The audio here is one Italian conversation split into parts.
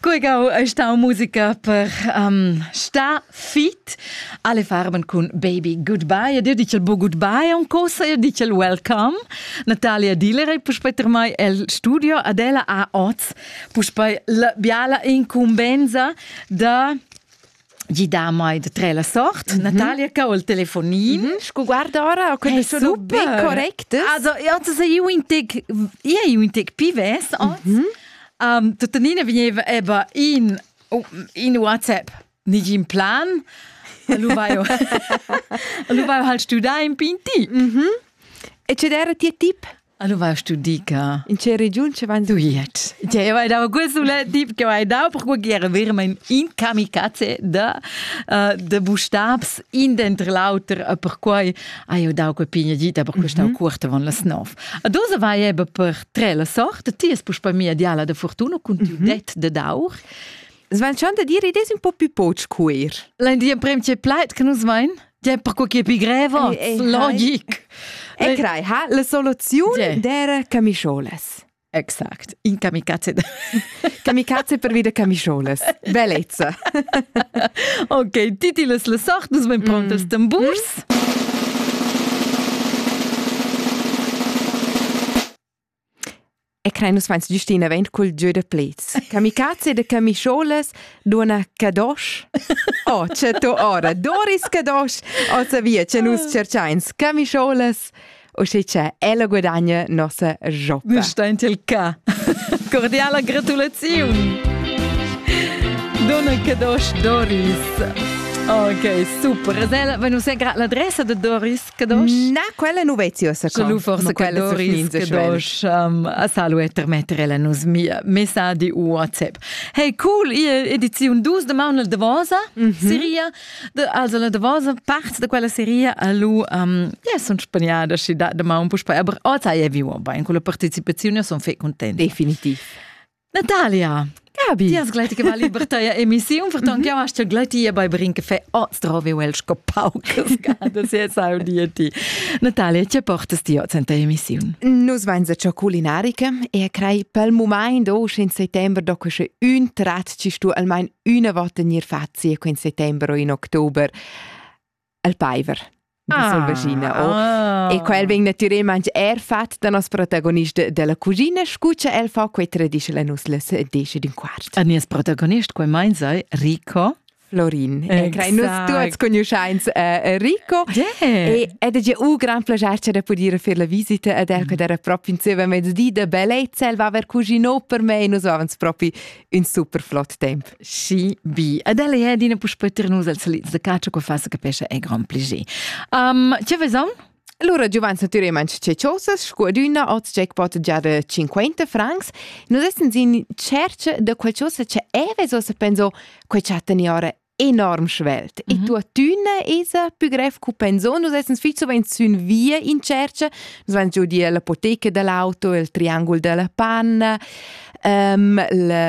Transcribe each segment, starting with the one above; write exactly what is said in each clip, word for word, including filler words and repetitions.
Quegau sta musica per um, sta fit alle farben con Baby Goodbye. Io dice il bu goodbye un cosa, io dice il welcome. Natalia Dillere, poi per mai il studio Adela a Oz, poi la biala incumbenza da gli dà mai da tre la sort. Mm-hmm. Natalia che ho il telefonino. Mm-hmm. Scu guarda ora, quando sono ben corrette. Also, also io integ, io integ pives Oz. Mm-hmm. Um, Tutanina veniva eba in, in WhatsApp, nicht in plan. Lu vai Lu vai halt studiare in Pinti. Mhm. E c'è era ti tip? Lu vai studiare. In che regione c'è van du jetzt? Ja, io vai da questo le tip che vai da per cui era ver mein in kamikaze da uh, de Buchstabs in dentro lauter per cui io da quei pigna dita per cui sta corta von la snov. A dose vai eba per tre la sorte, ti es pus per mia diala de fortuna con tu det de daur. Svan schon da dire des un po' più poch queer. L'un dia premche pleit che nus vain. Ja, per cui che pigreva, logic. E crai, ha la soluzione dera camisciolas. Exact, in kamikaze. Kamikaze per vida camisciolas. Bellezza. Ok, titiles la sort, nus ben prontes mm. tamburs. Mm. E crai nus fains giusti in event col giù de plets. Kamikaze de camisciolas d'una cadosh. Oh, c'è to ora. Doris cadosh. O savia, c'è nus cercains camisciolas. O se c'è, ella guadagna nostra joppa. Nu sta in tel ca. Cordiale gratulazione. Dona cadosh Doris. Ok, super. Esela, wenn du sei gerade l'adressa de Doris Kadosh? Na, quella nu vezio sa com. Lu forse che Doris Kadosh um, a salu etter mettere la nus mia messaggi u WhatsApp. Hey, cool, io edizione due de maunel de Vosa, mm-hmm. seria, de, also la de Vosa, part de quella seria a lu, um, ja, son spaniada, si da de maun puspa, aber o sai e vivo, ba, in quella partecipazione son fe contenta. Definitiv. Natalia. Gabi. Ti has gleich che va libertà ja emissione, vertanto che hast ja gleich hier bei Brinke fe o strove welsko paukas gada se sau dieti. Natalia, che portas ti oggi in emissione? Nus vains a culinarica e crei pel moment o in settembre do che un trat ci stu almain una volta nir fazzi e in settembre o in ottobre al paiver. Ah, oh. E quel veng naturalmente er fat da nos protagonista della cucina scuccia el fa quei tradisce la nus les desce d'un quart. A nies protagonist quei mein sei Rico Florin. E crei nus tuts conosceins uh, Rico. Yeah. E ed è un gran piacere da poter fare la visita ad el, che era proprio insieme a mezzodì de bellezza, el va aver cucinato per me e nus avevamo proprio un super flott tempo. Sì, bi. Ed el è dina per spetter nus al saliz de caccia che fa che pesce è gran piacere. Um, che veson? Allora, Giovanni naturalmente c'è cosa, scuoduna, o jackpot già da cinquanta francs. Noi siamo in cerca di qualcosa che è veso se penso che c'è ora enorm schwelt. Mm-hmm. E tua tuna è più grave che penso. Noi siamo fitto ben su via in cerca. Noi siamo giù di l'apoteca dell'auto, il triangolo della panna, um,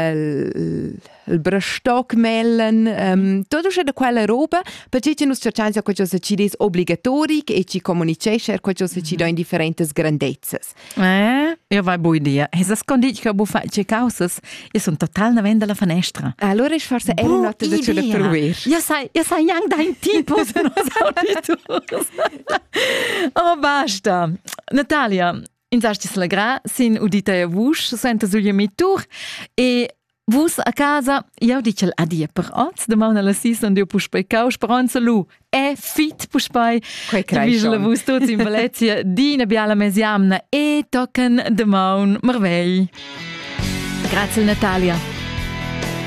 il... il brastoc mellen, um, tutto c'è da quella roba, perché ci noi cerchiamo se qualcosa ci è obbligatorio e ci comunicasse qualcosa ci dà in differenti grandezze. Eh, io vai buon dia. E se scondite che buon faccio cause, io sono totalmente alla finestra. Allora è forse è una notte da ce la provare. Io sai, io sai neanche dein tipo, se non so tu. Oh, basta. Natalia, in sastis la gra, sin udita e vush, senta sugli mi tour, e vus a casa, io dice adia per oggi, domani alla sissa, io puspai cau, speranza lu, è fit puspai, dice la vus tutti in Venezia, dina biala mesiamna, e tocken domani, merveil. Grazie Natalia.